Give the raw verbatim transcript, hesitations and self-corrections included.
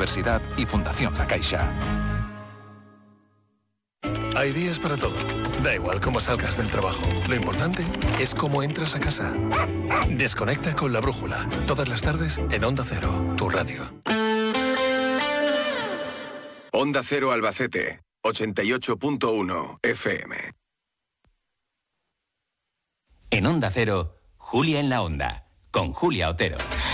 Universidad y Fundación La Caixa. Hay días para todo. Da igual cómo salgas del trabajo. Lo importante es cómo entras a casa. Desconecta con La Brújula. Todas las tardes en Onda Cero, tu radio. Onda Cero Albacete, ochenta y ocho punto uno F M. En Onda Cero, Julia en la Onda, con Julia Otero.